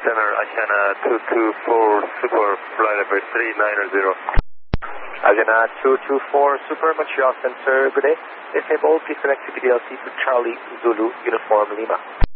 Center, Asiana 224 Super, flight number 3900. Asiana 224 Super, Montreal Center, good day. Disable, please connect to PDLC to Charlie Zulu, Uniform Lima.